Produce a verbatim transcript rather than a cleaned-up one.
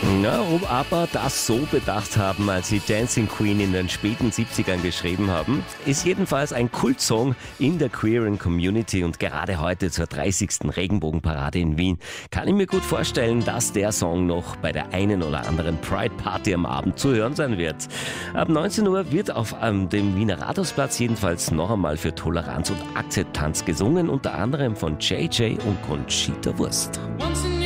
Na, ob aber das so bedacht haben, als sie Dancing Queen in den späten siebzigern geschrieben haben, ist jedenfalls ein Kultsong in der queeren Community und gerade heute zur dreißigsten Regenbogenparade in Wien kann ich mir gut vorstellen, dass der Song noch bei der einen oder anderen Pride Party am Abend zu hören sein wird. Ab neunzehn Uhr wird auf ähm, dem Wiener Rathausplatz jedenfalls noch einmal für Toleranz und Akzeptanz gesungen, unter anderem von J J und Conchita Wurst.